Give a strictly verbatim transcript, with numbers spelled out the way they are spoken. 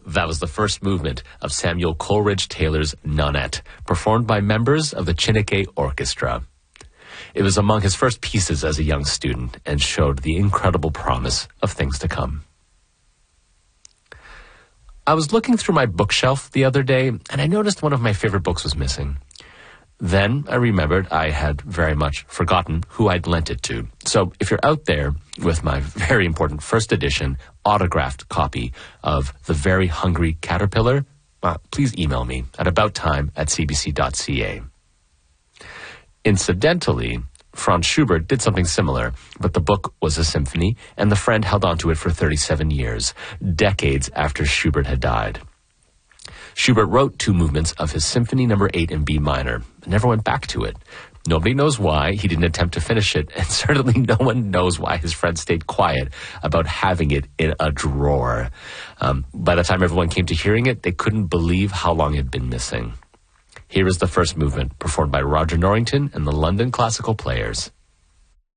That was the first movement of Samuel Coleridge Taylor's Nonette, performed by members of the Chineke Orchestra. It was among his first pieces as a young student and showed the incredible promise of things to come. I was looking through my bookshelf the other day, and I noticed one of my favorite books was missing. Then I remembered I had very much forgotten who I'd lent it to. So if you're out there with my very important first edition autographed copy of The Very Hungry Caterpillar, uh, please email me at abouttime at c b c dot c a. Incidentally, Franz Schubert did something similar, but the book was a symphony, and the friend held on to it for thirty-seven years, decades after Schubert had died. Schubert wrote two movements of his Symphony Number eight in B minor, and never went back to it. Nobody knows why he didn't attempt to finish it, and certainly no one knows why his friend stayed quiet about having it in a drawer. Um, by the time everyone came to hearing it, they couldn't believe how long it had been missing. Here is the first movement, performed by Roger Norrington and the London Classical Players.